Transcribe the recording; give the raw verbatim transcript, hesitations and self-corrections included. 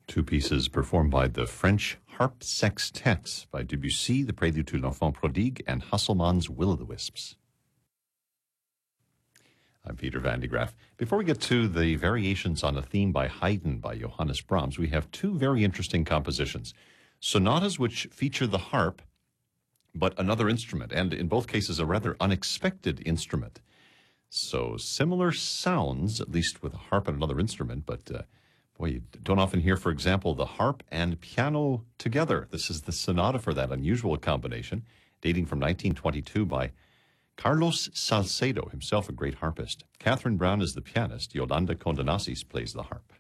Two pieces performed by the French Harp Sextet by Debussy, the Prelude to l'Enfant Prodigue, and Hasselmann's Will-o'-the-Wisps. I'm Peter van de Graaff. Before we get to the variations on a theme by Haydn by Johannes Brahms, we have two very interesting compositions. Sonatas which feature the harp, but another instrument, and in both cases a rather unexpected instrument. So similar sounds, at least with a harp and another instrument, but uh, boy, you don't often hear, for example, the harp and piano together. This is the sonata for that unusual combination, dating from nineteen twenty-two by Carlos Salcedo, himself a great harpist. Catherine Brown is the pianist. Yolanda Condonasis plays the harp.